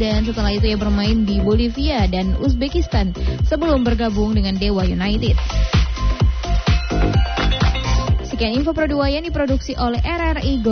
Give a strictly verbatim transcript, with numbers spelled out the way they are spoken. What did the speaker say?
dan setelah itu ia bermain di Bolivia dan Uzbekistan sebelum bergabung dengan Dewa United. Sekian info Pro dua yang diproduksi oleh R R I